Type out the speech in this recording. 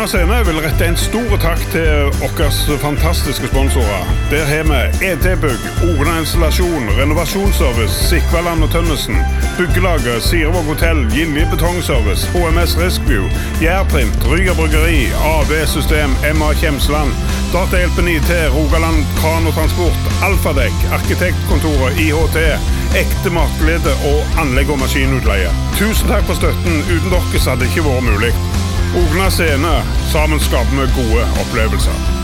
Ogna Scene vil rette en stor takk til okkers fantastiske sponsorer. Der har vi ET-bygg, Ogna Installasjon, Renovasjonsservice, Sikvaland og Tønnesen, Byggelaget, Sirevåg Hotel, Gilje Betongservice, HMS Riskview, Gjærprint, Ryger Bryggeri, AV-system, MA Kjemsland, Datahjelpen IT, Rogaland Kran og Transport, Alfadek, Arkitektkontoret, IHT, Ekte Matglede og anlegg- og maskinutleie. Tusen takk for støtten. Uten dere hadde det ikke vært mulig. Ogna Scene, sammen skaper vi gode opplevelser.